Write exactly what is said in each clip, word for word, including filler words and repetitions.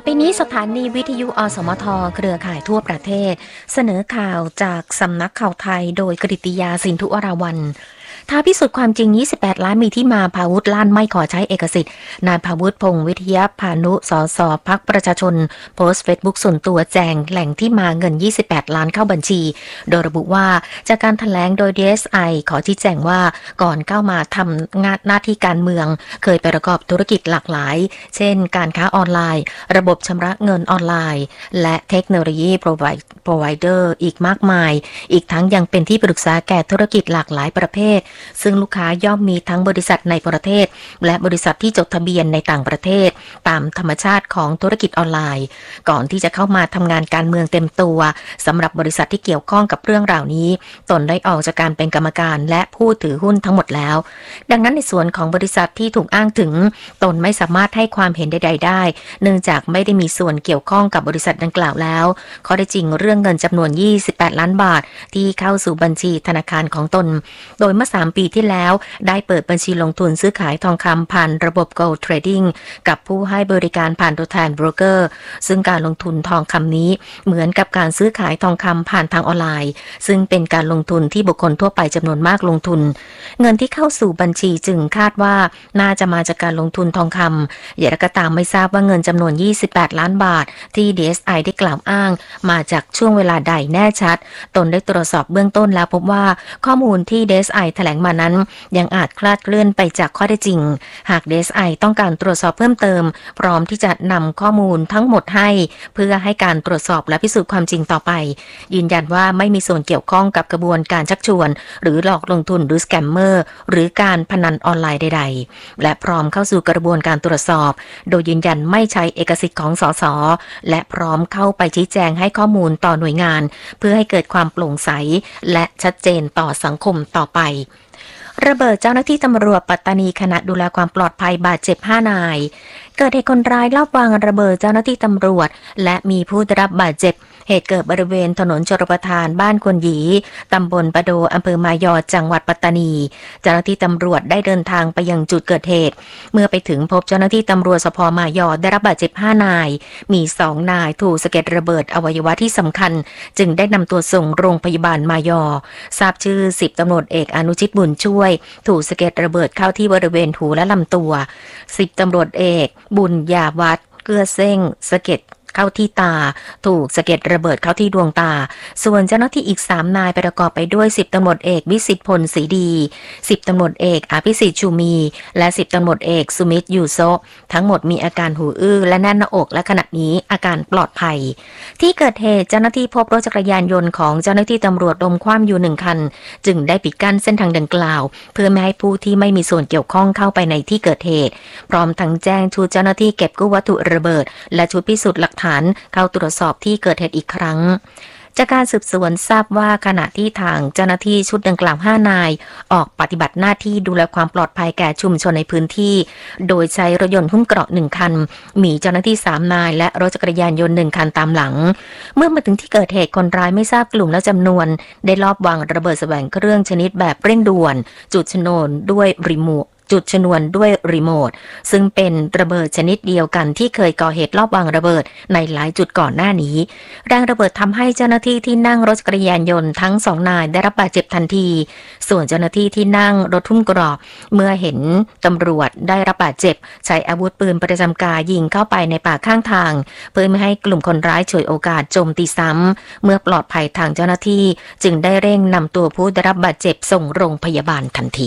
ไปนี้สถานีวิทยุอสมทเครือข่ายทั่วประเทศเสนอข่าวจากสำนักข่าวไทยโดยกฤติยาสินธุวราวัลย์ท้าพิสูจน์ความจริงยี่สิบแปดล้านมีที่มาพาวุฒิลั่นไม่ขอใช้เอกสิทธิ์นายพาวุฒิพงษ์วิทยาพานุสสพรรคประชาชนโพสต์เฟซบุ๊กส่วนตัวแจงแหล่งที่มาเงินยี่สิบแปดล้านเข้าบัญชีโดยระบุว่าจากการแถลงโดย ดี เอส ไอ ขอชี้แจงว่าก่อนเข้ามาทำงานหน้าที่การเมืองเคยไปประกอบธุรกิจหลากหลายเช่นการค้าออนไลน์ระบบชำระเงินออนไลน์และเทคโนโลยี provider อีกมากมายอีกทั้งยังเป็นที่ปรึกษาแก่ธุรกิจหลากหลายประเภทซึ่งลูกค้าย่อมมีทั้งบริษัทในประเทศและบริษัทที่จดทะเบียนในต่างประเทศตามธรรมชาติของธุรกิจออนไลน์ก่อนที่จะเข้ามาทำงานการเมืองเต็มตัวสำหรับบริษัทที่เกี่ยวข้องกับเรื่องราวนี้ตนได้ออกจากการเป็นกรรมการและผู้ถือหุ้นทั้งหมดแล้วดังนั้นในส่วนของบริษัทที่ถูกอ้างถึงตนไม่สามารถให้ความเห็นใดๆได้เนื่องจากไม่ได้มีส่วนเกี่ยวข้องกับบริษัทดังกล่าวแล้วข้อเท็จจริงเรื่องเงินจำนวนยี่สิบแปดล้านบาทที่เข้าสู่บัญชีธนาคารของตนโดยเมื่อสามปีที่แล้วได้เปิดบัญชีลงทุนซื้อขายทองคำผ่านระบบ Gold Trading กับผู้ให้บริการผ่านตัวแทนโบรกเกอร์ซึ่งการลงทุนทองคำนี้เหมือนกับการซื้อขายทองคำผ่านทางออนไลน์ซึ่งเป็นการลงทุนที่บุคคลทั่วไปจำนวนมากลงทุนเงินที่เข้าสู่บัญชีจึงคาดว่าน่าจะมาจากการลงทุนทองคำอย่างไรก็ตามไม่ทราบว่าเงินจำนวนยี่สิบแปดล้านบาทที่ ดี เอส ไอ ได้กล่าวอ้างมาจากช่วงเวลาใดแน่ชัดตนได้ตรวจสอบเบื้องต้นแล้วพบว่าข้อมูลที่ ดี เอส ไอ แถลงมานั้นยังอาจคลาดเคลื่อนไปจากข้อเท็จจริงหาก ดี เอส ไอ ต้องการตรวจสอบเพิ่มเติมพร้อมที่จะนำข้อมูลทั้งหมดให้เพื่อให้การตรวจสอบและพิสูจน์ความจริงต่อไปยืนยันว่าไม่มีส่วนเกี่ยวข้องกับกระบวนการชักชวนหรือหลอกลงทุนหรือสแกมเมอร์หรือการพนันออนไลน์ใดๆและพร้อมเข้าสู่กระบวนการตรวจสอบโดยยืนยันไม่ใช้เอกสิทธิ์ของสสและพร้อมเข้าไปชี้แจงให้ข้อมูลต่อหน่วยงานเพื่อให้เกิดความโปร่งใสและชัดเจนต่อสังคมต่อไประเบิดเจ้าหน้าที่ตำรวจปัตตานีขณะดูแลความปลอดภัยบาดเจ็บห้านายเกิดเหตุคนร้ายลอบวางระเบิดเจ้าหน้าที่ตำรวจและมีผู้ได้รับบาดเจ็บเหตุเกิดบริเวณถนนชลประทานบ้านควนหยีตำบลปะโดอำเภอมายอจังหวัดปัตตานีเจ้าหน้าที่ตำรวจได้เดินทางไปยังจุดเกิดเหตุเมื่อไปถึงพบเจ้าหน้าที่ตำรวจสภ.มายอได้รับบาดเจ็บห้านายมีสองนายถูกสะเก็ดระเบิดอวัยวะที่สำคัญจึงได้นำตัวส่งโรงพยาบาลมายอทราบชื่อสิบตำรวจเอกอนุชิตบุญช่วยถูกสะเก็ดระเบิดเข้าที่บริเวณหูและลำตัวสิบตำรวจเอกบุญญาวัฒน์เกื้อเซ้งสะเก็ดเข้าที่ตาถูกสะเก็ดระเบิดเข้าที่ดวงตาส่วนเจ้าหน้าที่อีกสามนายประกอบไปด้วยสิบตำรวจเอกวิสิทธิ์พลศรีดีสิบตำรวจเอกอภิสิทธิ์ชูมีและสิบตำรวจเอกสุมิตรยูโซทั้งหมดมีอาการหูอื้อและแน่นหน้าอกและขณะนี้อาการปลอดภัยที่เกิดเหตุเจ้าหน้าที่พบรถจักรยานยนต์ของเจ้าหน้าที่ตำรวจล้มคว่ำอยู่หนึ่งคันจึงได้ปิดกั้นเส้นทางดังกล่าวเพื่อไม่ให้ผู้ที่ไม่มีส่วนเกี่ยวข้องเข้าไปในที่เกิดเหตุพร้อมทั้งแจ้งชุดเจ้าหน้าที่เก็บกู้วัตถุระเบิดและชุดพิสูจน์หลักฐานเข้าตรวจสอบที่เกิดเหตุอีกครั้งจากการสืบสวนทราบว่าขณะที่ทางเจ้าหน้าที่ชุดดังกล่าวห้านายออกปฏิบัติหน้าที่ดูแลความปลอดภัยแก่ชุมชนในพื้นที่โดยใช้รถยนต์หุ้มเกราะหนึ่งคันมีเจ้าหน้าที่สามนายและรถจักรยานยนต์หนึ่งคันตามหลังเมื่อมาถึงที่เกิดเหตุคนร้ายไม่ทราบกลุ่มและจำนวนได้ลอบวางระเบิดแสวงเครื่องชนิดแบบเร่งด่วนจุดชนวนด้วยรีโมทจุดชนวนด้วยรีโมทซึ่งเป็นระเบิดชนิดเดียวกันที่เคยก่อเหตุลอบวางระเบิดในหลายจุดก่อนหน้านี้แรงระเบิดทำให้เจ้าหน้าที่ที่นั่งรถจักรยานยนต์ทั้งสองนายได้รับบาดเจ็บทันทีส่วนเจ้าหน้าที่ที่นั่งรถหุ้มเกราะเมื่อเห็นตำรวจได้รับบาดเจ็บใช้อาวุธปืนประจำกายยิงเข้าไปในป่าข้างทางเพื่อไม่ให้กลุ่มคนร้ายฉวยโอกาสโจมตีซ้ำเมื่อปลอดภัยทางเจ้าหน้าที่จึงได้เร่งนำตัวผู้ได้รับบาดเจ็บส่งโรงพยาบาลทันที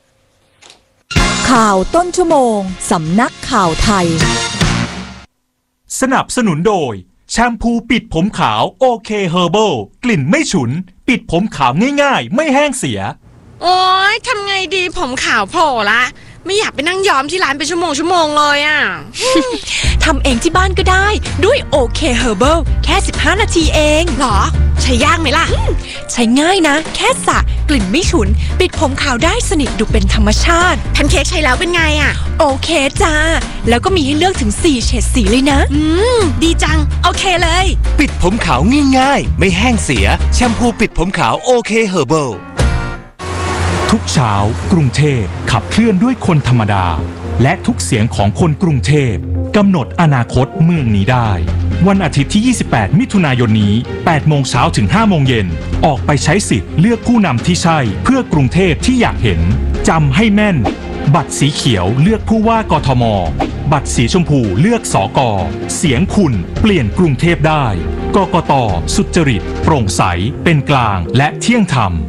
ข่าวต้นชั่วโมงสำนักข่าวไทยสนับสนุนโดยแชมพูปิดผมขาวโอเคเฮอร์เบิลกลิ่นไม่ฉุนปิดผมขาวง่ายๆไม่แห้งเสียโอ๊ยทำไงดีผมขาวโผล่ละไม่อยากไปนั่งย้อมที่ร้านเป็นชั่วโมงชั่วโมงเลยอ่ะทำเองที่บ้านก็ได้ด้วยโอเคเฮอร์เบิลแค่สิบห้านาทีเองหรอใช้ยากไหมล่ะใช้ง่ายนะแค่สระกลิ่นไม่ฉุนปิดผมขาวได้สนิทดูเป็นธรรมชาติแพนเค้กใช้แล้วเป็นไงอ่ะโอเคจ้าแล้วก็มีให้เลือกถึงสี่เฉดสีเลยนะอืมดีจังโอเคเลยปิดผมขาวง่ายๆไม่แห้งเสียแชมพูปิดผมขาวโอเคเฮอร์เบิลทุกเช้ากรุงเทพขับเคลื่อนด้วยคนธรรมดาและทุกเสียงของคนกรุงเทพกำหนดอนาคตเมืองนี้ได้วันอาทิตย์ที่ยี่สิบแปดมิถุนายนนี้แปดโมงเช้าถึงห้าโมงเย็นออกไปใช้สิทธิ์เลือกผู้นำที่ใช่เพื่อกรุงเทพที่อยากเห็นจำให้แม่นบัตรสีเขียวเลือกผู้ว่ากทมบัตรสีชมพูเลือกสกเสียงคุณเปลี่ยนกรุงเทพได้กกต.สุจริตโปร่งใสเป็นกลางและเที่ยงธรรม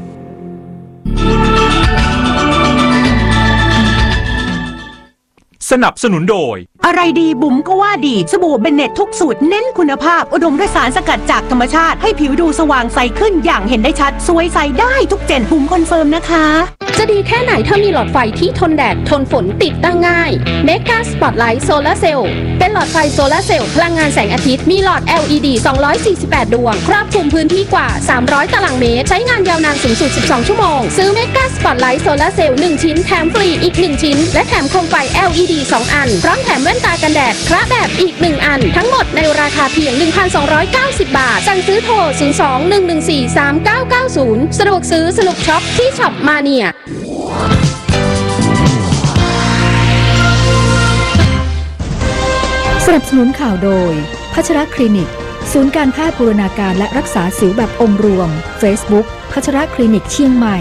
สนับสนุนโดยอะไรดีบุ๋มก็ว่าดีสบู่เบนเน็ตทุกสูตรเน้นคุณภาพอุดมด้วยสารสกัดจากธรรมชาติให้ผิวดูสว่างใสขึ้นอย่างเห็นได้ชัดสวยใสได้ทุกเจนบุ๋มคอนเฟิร์มนะคะจะดีแค่ไหนถ้ามีหลอดไฟที่ทนแดดทนฝนติดตั้งง่าย Mega Spotlight Solar Cell เป็นหลอดไฟโซลาร์เซลล์พลังงานแสงอาทิตย์มีหลอด แอล อี ดี สองร้อยสี่สิบแปดดวงครอบคลุมพื้นที่กว่าสามร้อยตารางเมตรใช้งานยาวนานสูงสุดสิบสองชั่วโมงซื้อ Mega Spotlight Solar Cell หนึ่งชิ้นแถมฟรีอีกหนึ่งชิ้นและแถมโคมไฟ แอล อี ดี สองอันพร้อมแถมแว่นตากันแดดพระแบบอีกหนึ่งอันทั้งหมดในราคาเพียง หนึ่งพันสองร้อยเก้าสิบ บาทสั่งซื้อโทรศูนย์ สอง หนึ่ง หนึ่ง สี่ สาม เก้า เก้า ศูนย์สะดวกซื้อสนุกช็อปที่ช็อปมาเนียสนับสนุนข่าวโดยพัชรคลินิกศูนย์การแพทย์บูรณาการและรักษาสิวแบบองค์รวม Facebook พัชรคลินิกเชียงใหม่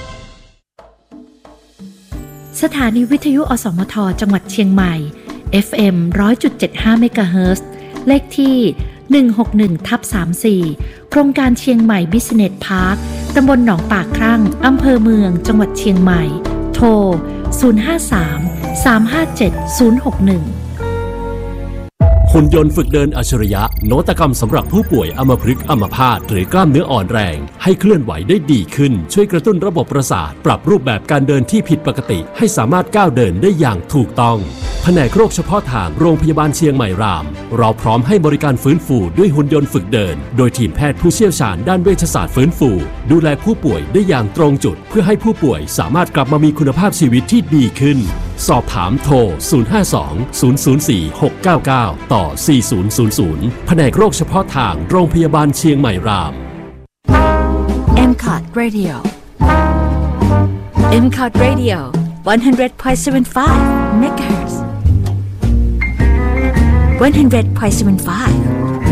สถานีวิทยุอสมทจังหวัดเชียงใหม่ เอฟ เอ็ม หนึ่งร้อยจุดเจ็ดห้า เมกะเฮิรตซ์เลขที่ หนึ่งหกหนึ่งทับสามสี่ โครงการเชียงใหม่บิสเนสพาร์คตำบลหนองปากครั่งอำเภอเมืองจังหวัดเชียงใหม่โทร ศูนย์ ห้า สาม สาม ห้า เจ็ด ศูนย์ หก หนึ่งหุ่นยนต์ฝึกเดินอัจฉริยะนวัตกรรมสำหรับผู้ป่วยอัมพฤกษ์อัมพาตหรือกล้ามเนื้ออ่อนแรงให้เคลื่อนไหวได้ดีขึ้นช่วยกระตุ้นระบบประสาทปรับรูปแบบการเดินที่ผิดปกติให้สามารถก้าวเดินได้อย่างถูกต้องแผนกโรคเฉพาะทางโรงพยาบาลเชียงใหม่รามเราพร้อมให้บริการฟื้นฟูด้วยหุ่นยนต์ฝึกเดินโดยทีมแพทย์ผู้เชี่ยวชาญด้านเวชศาสตร์ฟื้นฟูดูแลผู้ป่วยได้อย่างตรงจุดเพื่อให้ผู้ป่วยสามารถกลับมามีคุณภาพชีวิตที่ดีขึ้นสอบถามโทร ศูนย์ ห้า สอง ศูนย์ ศูนย์ สี่ หก เก้า เก้า ต่อ สี่ ศูนย์ ศูนย์ ศูนย์แผนกโรคเฉพาะทางโรงพยาบาลเชียงใหม่รามเอ็ม ซี โอ ที Radio เอ็ม ซี โอ ที Radio one hundred point seven five megahertz one hundred point seven five